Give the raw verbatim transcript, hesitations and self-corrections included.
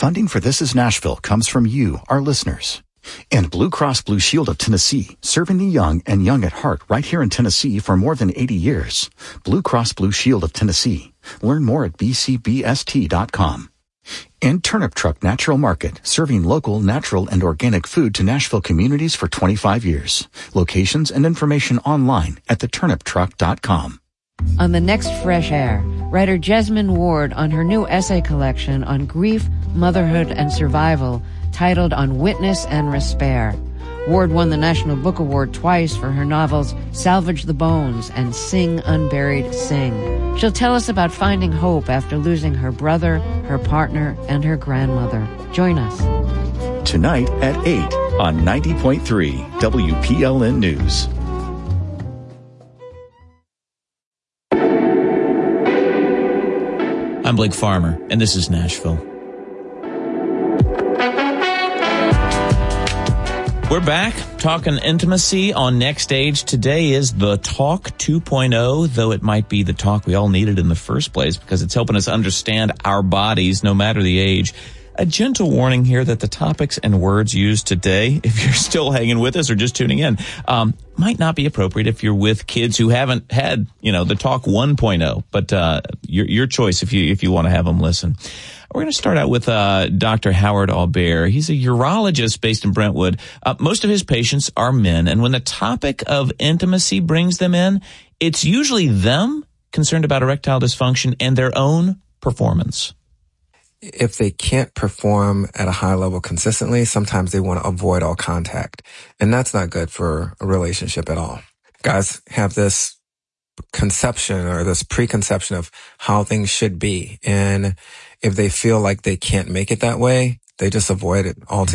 Funding for This Is Nashville comes from you, our listeners. And Blue Cross Blue Shield of Tennessee, serving the young and young at heart right here in Tennessee for more than eighty years. Blue Cross Blue Shield of Tennessee. Learn more at b c b s t dot com. And Turnip Truck Natural Market, serving local, natural, and organic food to Nashville communities for twenty-five years. Locations and information online at the turnip truck dot com. On the next Fresh Air, writer Jesmyn Ward on her new essay collection on grief, motherhood, and survival, titled On Witness and Respair. Ward won the National Book Award twice for her novels Salvage the Bones and Sing Unburied Sing. She'll tell us about finding hope after losing her brother, her partner, and her grandmother. Join us. Tonight at eight on ninety point three W P L N News. I'm Blake Farmer, and this is Nashville. We're back talking intimacy on Next Age. Today is the Talk two point oh, though it might be the talk we all needed in the first place because it's helping us understand our bodies no matter the age. A gentle warning here that the topics and words used today, if you're still hanging with us or just tuning in, um, might not be appropriate if you're with kids who haven't had, you know, the Talk one point oh, but uh, your, your choice if you if you want to have them listen. We're going to start out with uh, Doctor Howard Aubert. He's a urologist based in Brentwood. Uh, most of his patients are men, and when the topic of intimacy brings them in, it's usually them concerned about erectile dysfunction and their own performance. If they can't perform at a high level consistently, sometimes they want to avoid all contact. And that's not good for a relationship at all. Guys have this conception or this preconception of how things should be. And if they feel like they can't make it that way, they just avoid it altogether.